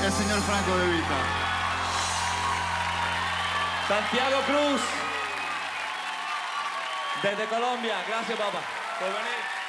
el señor Franco De Vita. Santiago Cruz, desde Colombia. Gracias, papá, por venir.